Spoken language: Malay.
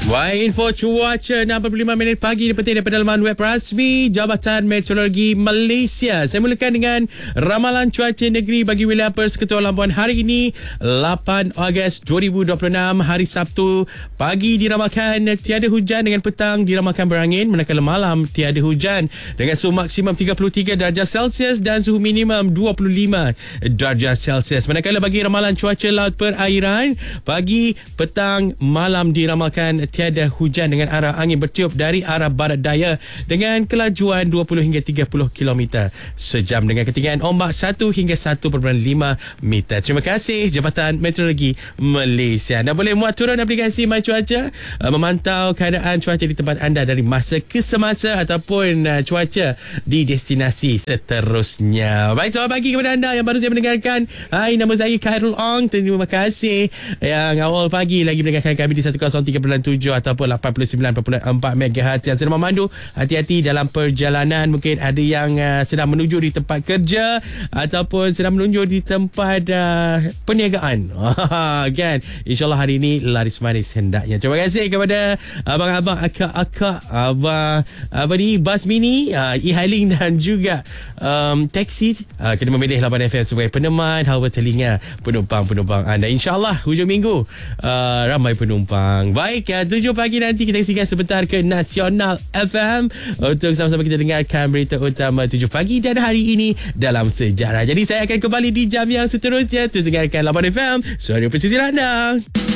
Info cuaca 65 minit pagi dipetik daripada laman web rasmi Jabatan Meteorologi Malaysia. Saya mulakan dengan ramalan cuaca negeri bagi wilayah Persekutuan Labuan hari ini 8 Ogos 2026 hari Sabtu. Pagi diramalkan tiada hujan dengan petang diramalkan berangin, manakala malam tiada hujan dengan suhu maksimum 33 darjah Celsius dan suhu minimum 25 darjah Celsius. Manakala bagi ramalan cuaca laut perairan, pagi, petang, malam diramalkan tiada hujan dengan arah angin bertiup dari arah barat daya dengan kelajuan 20 hingga 30 km sejam dengan ketinggian ombak 1 hingga 1.5 meter. Terima kasih Jabatan Meteorologi Malaysia. Anda boleh muat turun aplikasi My Cuaca, memantau keadaan cuaca di tempat anda dari masa ke semasa ataupun cuaca di destinasi seterusnya. Baik, selamat pagi kepada anda yang baru saja mendengarkan. Hai, nama saya Khairul Ong. Terima kasih yang awal pagi lagi mendengarkan kami di 103.7 ataupun 89.4 MHz yang sedang memandu. Hati-hati dalam perjalanan. Mungkin ada yang sedang menuju di tempat kerja ataupun sedang menuju di tempat perniagaan. Kan? InsyaAllah hari ini laris manis hendaknya. Terima kasih kepada abang-abang, akak-akak, bas mini, e-hailing dan juga taksi. Kena memilih Lapan FM sebagai peneman hawa telinga penumpang-penumpang anda. InsyaAllah hujung minggu ramai penumpang. Baik, 7 pagi nanti kita singgah sebentar ke Nasional FM untuk sama-sama kita dengarkan berita utama 7 pagi dan hari ini dalam sejarah. Jadi saya akan kembali di jam yang seterusnya. Terus dengarkan Lapan FM, suara pesisir anda.